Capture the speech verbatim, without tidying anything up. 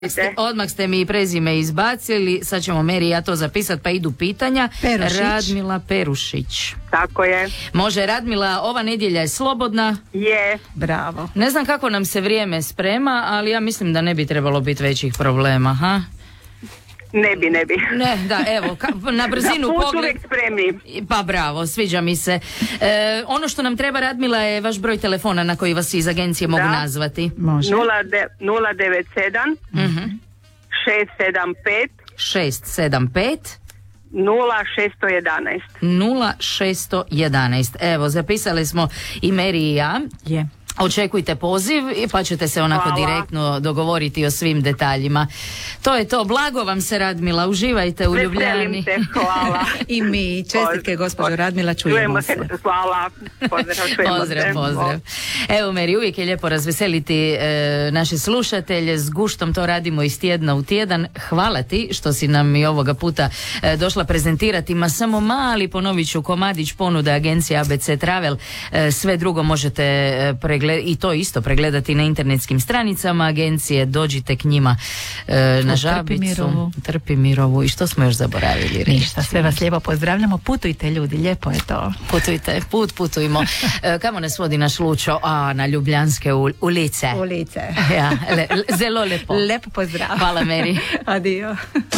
Ste, odmah ste mi prezime izbacili, sad ćemo Meri i ja to zapisati, pa idu pitanja. Perušić. Radmila Perušić. Tako je. Može, Radmila, ova nedjelja je slobodna. Je. Bravo. Ne znam kako nam se vrijeme sprema, ali ja mislim da ne bi trebalo biti većih problema, ha? Ne bi, ne bi. Ne, da, evo, ka, na brzinu Za put pogled. uvijek spremni. Pa bravo, sviđa mi se. E, ono što nam treba, Radmila, je vaš broj telefona na koji vas iz agencije mogu Da. nazvati. Može. nula devet sedam Mhm. šest sedam pet šest sedam pet nula šest jedan jedan. nula šest jedan jedan. Evo, zapisali smo i Meri i ja. Je. Očekujte poziv i pa ćete se onako Hvala. direktno dogovoriti o svim detaljima. To je to. Blago vam se, Radmila. Uživajte u Ljubljani. Veselim se, hvala. I mi, čestitke gospođo Radmila, čujemo se. Hvala. Pozdrav, čujemo Pozdrav, se. pozdrav. Evo, Meri, uvijek je lijepo razveseliti e, naše slušatelje. S guštom to radimo iz tjedna u tjedan. Hvala ti što si nam i ovoga puta e, došla prezentirati. Ma samo mali, ponovit ću, komadić ponude agencije A B C Travel. E, sve drugo možete e, pregledati i to isto pregledati na internetskim stranicama agencije. Dođite k njima e, na Žabicu. Trpimirovu. Trpimirovu. I što smo još zaboravili reći? Ništa, sve vas lijepo pozdravljamo. Putujte ljudi, lijepo je to. Putujte, put putujmo. E, kamo nas vodi naš Lučo? A, na Ljubljanske ul- ulice. Ulice. Ja, le, le, zelo lepo. Lepo pozdrav. Hvala, Meri. Adio.